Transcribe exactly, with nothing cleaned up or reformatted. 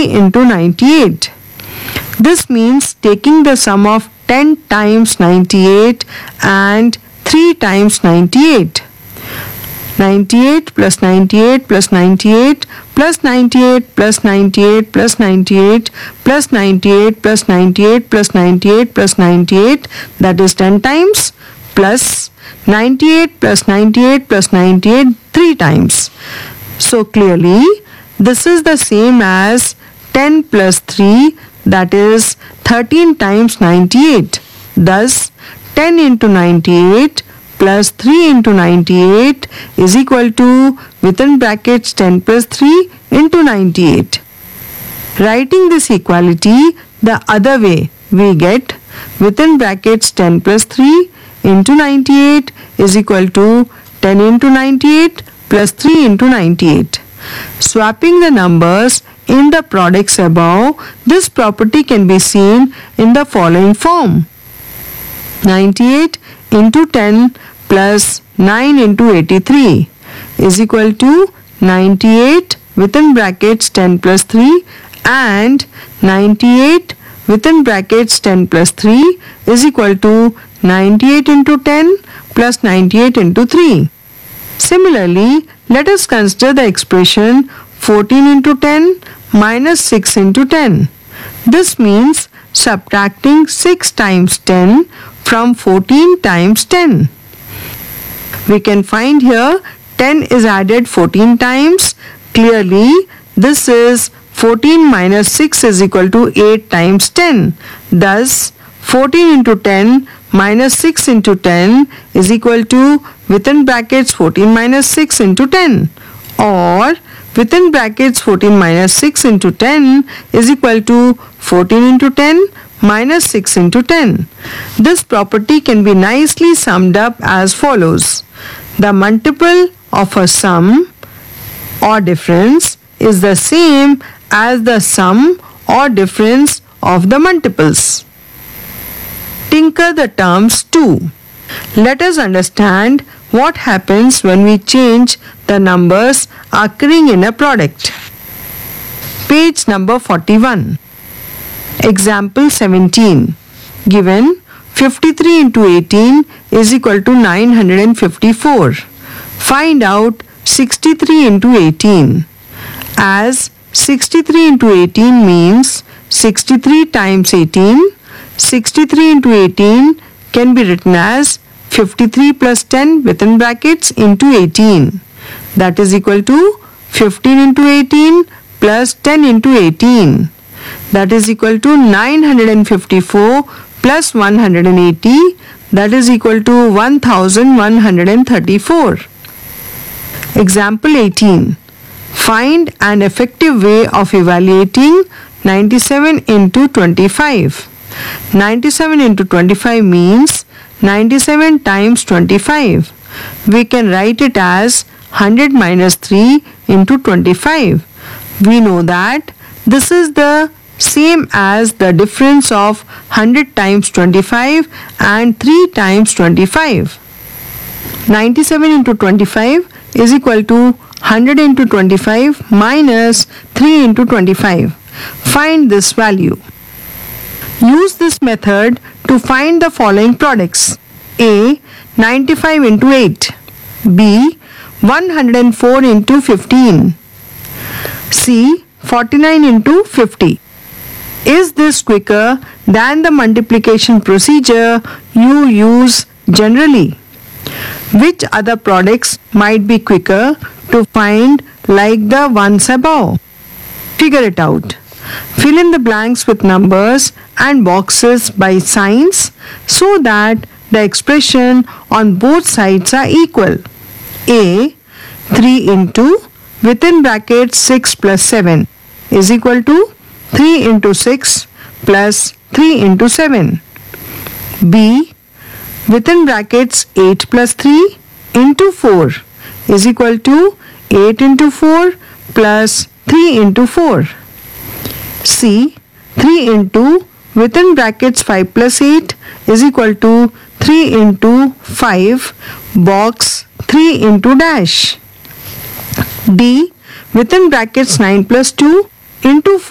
three into ninety-eight. This means taking the sum of ten times ninety-eight and three times ninety-eight. ninety-eight plus ninety-eight plus ninety-eight plus ninety-eight plus ninety-eight plus ninety-eight plus ninety-eight plus ninety-eight plus ninety-eight plus ninety-eight, that is ten times, plus ninety-eight plus ninety-eight plus ninety-eight three times. So clearly this is the same as ten plus three, that is thirteen times ninety-eight. Thus ten into ninety-eight plus three into ninety-eight is equal to within brackets ten plus three into ninety-eight. Writing this equality the other way, we get within brackets ten plus three into ninety-eight is equal to ten into ninety-eight plus three into ninety-eight. Swapping the numbers in the products above, this property can be seen in the following form. ninety-eight into ten plus nine into eighty-three is equal to ninety-eight within brackets ten plus three and ninety-eight within brackets ten plus three is equal to ninety-eight into ten plus ninety-eight into three. Similarly, let us consider the expression fourteen into ten minus six into ten. This means subtracting six times ten from fourteen times ten. We can find here ten is added fourteen times. Clearly, this is fourteen minus six is equal to eight times ten. Thus, fourteen into ten minus six into ten is equal to within brackets fourteen minus six into ten, or within brackets fourteen minus six into ten is equal to fourteen into ten minus six into ten. This property can be nicely summed up as follows. The multiple of a sum or difference is the same as the sum or difference of the multiples. Tinker the terms too. Let us understand what happens when we change the numbers occurring in a product. Page number forty-one. Example seventeen. Given fifty-three into eighteen is equal to nine hundred fifty-four. Find out sixty-three into eighteen. As sixty-three into eighteen means sixty-three times eighteen, sixty-three into eighteen can be written as fifty-three plus ten within brackets into eighteen. That is equal to fifteen into eighteen plus ten into eighteen. That is equal to nine hundred fifty-four plus one hundred eighty. That is equal to one thousand one hundred thirty-four. Example eighteen. Find an effective way of evaluating ninety-seven into twenty-five. ninety-seven into twenty-five means ninety-seven times twenty-five. We can write it as one hundred minus three into twenty-five. We know that this is the same as the difference of one hundred times twenty-five and three times twenty-five. ninety-seven into twenty-five is equal to one hundred into twenty-five minus three into twenty-five. Find this value. Use this method to find the following products. A. ninety-five into eight. B. one hundred four into fifteen. C. forty-nine into fifty. Is this quicker than the multiplication procedure you use generally? Which other products might be quicker to find like the ones above? Figure it out. Fill in the blanks with numbers and boxes by signs so that the expression on both sides are equal. A. three into within brackets six plus seven is equal to three into six plus three into seven. B. Within brackets eight plus three into four is equal to eight into four plus three into four. C. three into within brackets five plus eight is equal to three into five box three into dash. D. Within brackets nine plus two into four